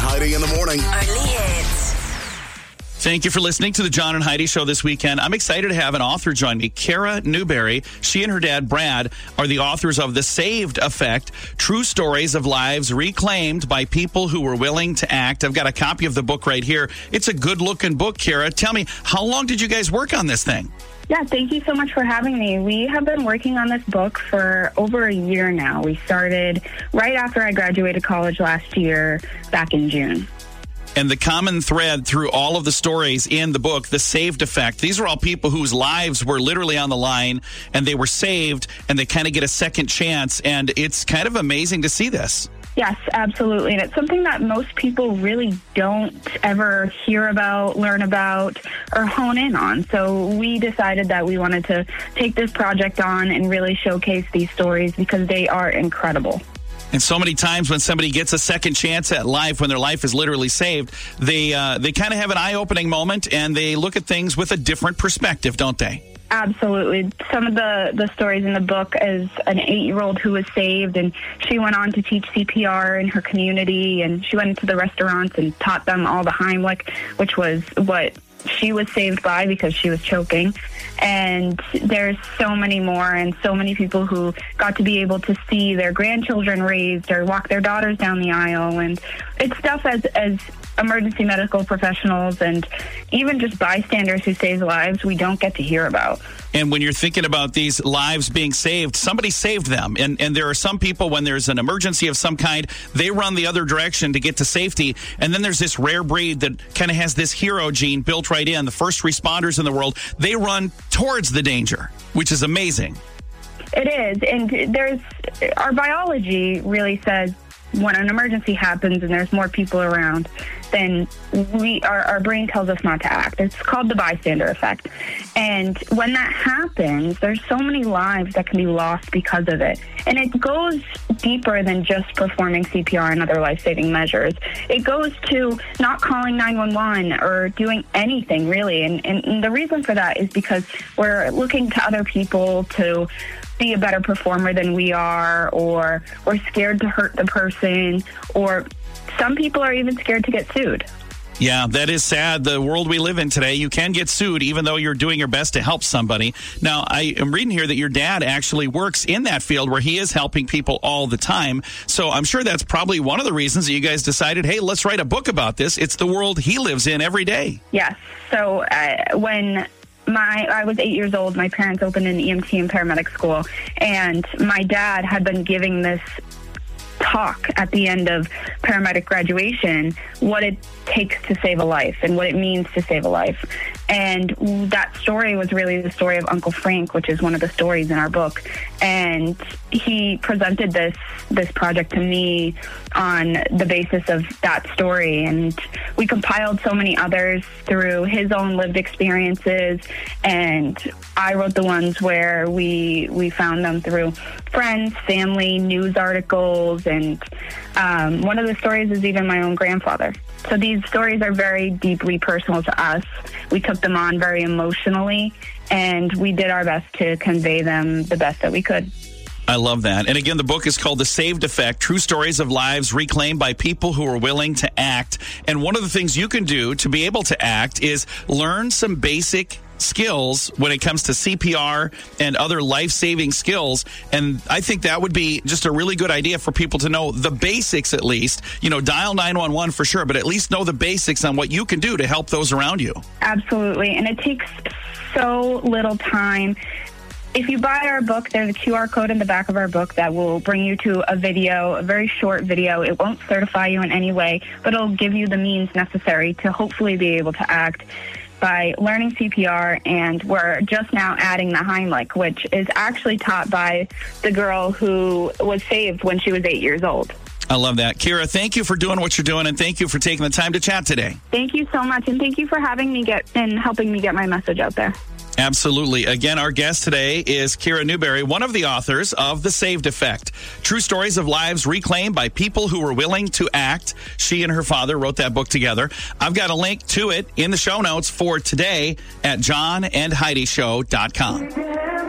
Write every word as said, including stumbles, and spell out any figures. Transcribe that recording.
Heidi in the morning. Only hits. Thank you for listening to the John and Heidi Show this weekend. I'm excited to have an author join me, Kara Newberry. She and her dad, Brad, are the authors of The Saved Effect, True Stories of Lives Reclaimed by People Who Were Willing to Act. I've got a copy of the book right here. It's a good-looking book, Kara. Tell me, how long did you guys work on this thing? Yeah, thank you so much for having me. We have been working on this book for over a year now. We started right after I graduated college last year, back in June. And the common thread through all of the stories in the book, The Saved Effect, these are all people whose lives were literally on the line, and they were saved, and they kind of get a second chance, and it's kind of amazing to see this. Yes, absolutely. And it's something that most people really don't ever hear about, learn about, or hone in on. So we decided that we wanted to take this project on and really showcase these stories because they are incredible. And so many times when somebody gets a second chance at life, when their life is literally saved, they uh, they kind of have an eye-opening moment, and they look at things with a different perspective, don't they? Absolutely. Some of the, the stories in the book is an eight-year-old who was saved, and she went on to teach C P R in her community, and she went into the restaurants and taught them all the Heimlich, which was what she was saved by because she was choking. And there's so many more, and so many people who got to be able to see their grandchildren raised or walk their daughters down the aisle. And it's stuff as, as emergency medical professionals and even just bystanders who save lives we don't get to hear about. And when you're thinking about these lives being saved, somebody saved them. And and there are some people, when there's an emergency of some kind, they run the other direction to get to safety. And then there's this rare breed that kind of has this hero gene built right in. The first responders in the world, they run towards the danger, which is amazing. It is. And there's our biology really says when an emergency happens and there's more people around, then we our, our brain tells us not to act. It's called the bystander effect. And when that happens, there's so many lives that can be lost because of it. And it goes deeper than just performing C P R and other life-saving measures. It goes to not calling nine one one or doing anything, really. And, and, and the reason for that is because we're looking to other people to be a better performer than we are, or we're scared to hurt the person, or some people are even scared to get sued. Yeah, that is sad. The world we live in today, you can get sued even though you're doing your best to help somebody. Now, I am reading here that your dad actually works in that field where he is helping people all the time. So I'm sure that's probably one of the reasons that you guys decided, hey, let's write a book about this. It's the world he lives in every day. Yes. So uh, when... My, I was eight years old. My parents opened an E M T and paramedic school, and my dad had been giving this talk at the end of paramedic graduation, what it takes to save a life and what it means to save a life. And that story was really the story of Uncle Frank, which is one of the stories in our book. And he presented this this project to me on the basis of that story. And we compiled so many others through his own lived experiences. And I wrote the ones where we we found them through friends, family, news articles. And um, one of the stories is even my own grandfather. So these stories are very deeply personal to us. We took them on very emotionally, and we did our best to convey them the best that we could. I love that. And again, the book is called The Saved Effect, True Stories of Lives Reclaimed by People Who Are Willing to Act. And one of the things you can do to be able to act is learn some basic skills when it comes to C P R and other life-saving skills. And I think that would be just a really good idea for people to know the basics at least. You know, dial nine one one for sure, but at least know the basics on what you can do to help those around you. Absolutely. And it takes so little time. If you buy our book, there's a Q R code in the back of our book that will bring you to a video, a very short video. It won't certify you in any way, but it'll give you the means necessary to hopefully be able to act by learning C P R. And we're just now adding the Heimlich, which is actually taught by the girl who was saved when she was eight years old. I love that. Kara, thank you for doing what you're doing, and thank you for taking the time to chat today. Thank you so much, and thank you for having me get and helping me get my message out there. Absolutely. Again, our guest today is Kara Newberry, one of the authors of The Saved Effect, True Stories of Lives Reclaimed by People Who Were Willing to Act. She and her father wrote that book together. I've got a link to it in the show notes for today at john and heidi show dot com.